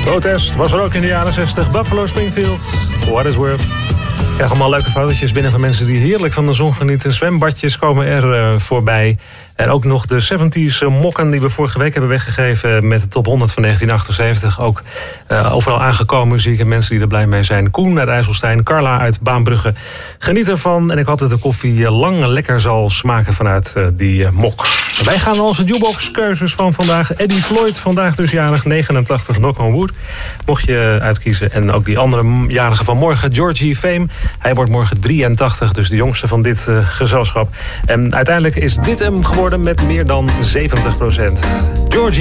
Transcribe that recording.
Protest was er ook in de jaren 60. Buffalo Springfield, What Is Worth. Ik krijg allemaal leuke fotootjes binnen van mensen die heerlijk van de zon genieten. Zwembadjes komen er voorbij. En ook nog de 70s mokken die we vorige week hebben weggegeven met de top 100 van 1978. Ook overal aangekomen muziek en mensen die er blij mee zijn. Koen uit IJsselstein, Carla uit Baanbrugge. Geniet ervan en ik hoop dat de koffie lang lekker zal smaken vanuit die mok. Wij gaan naar onze jukebox keuzes van vandaag. Eddie Floyd, vandaag dus jarig, 89, Knock on Wood. Mocht je uitkiezen. En ook die andere jarige van morgen, Georgie Fame. Hij wordt morgen 83, dus de jongste van dit gezelschap. En uiteindelijk is dit hem geworden met meer dan 70%. Georgie.